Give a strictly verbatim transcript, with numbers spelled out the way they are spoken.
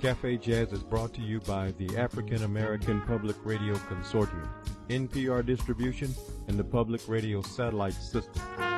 Cafe Jazz is brought to you by the African American Public Radio Consortium, N P R distribution, and the Public Radio Satellite System.